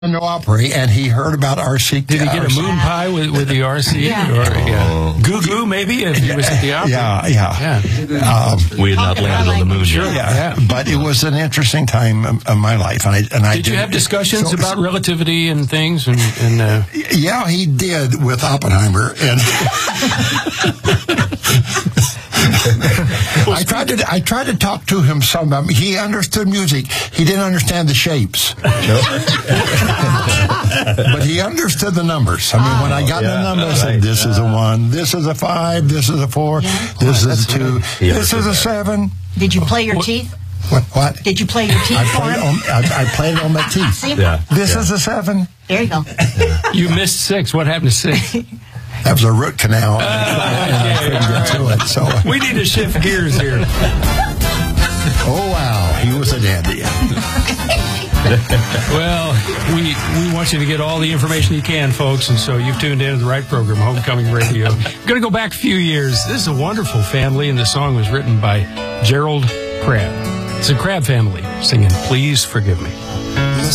No Opry, and he heard about RC. Did he get a moon pie with the RC? Yeah. Or Goo Goo, maybe, if he was at the Opry? Yeah. We had not landed on the moon Sure. yet. Yeah. But it was an interesting time of my life, and I Did you have discussions about relativity and things? And Yeah, he did with Oppenheimer, and I tried to talk to him some. He understood music. He didn't understand the shapes, but he understood the numbers. I mean, when I got the numbers, I said, "This is a 1. This is a 5. This is a 4. This is a 2. This is a 7." Did you play your teeth? What? Did you play your teeth for him? I played it on my teeth. See? Yeah. This is a 7. There you go. you missed 6. What happened to 6? That was a root canal. I couldn't get to it. So We need to shift gears here. oh wow, he was a dandy. Well, we want you to get all the information you can, folks, and so you've tuned in to the right program, Homecoming Radio. We're going to go back a few years. This is a wonderful family, and the song was written by Gerald Crabb. It's a Crabb family singing "Please Forgive Me."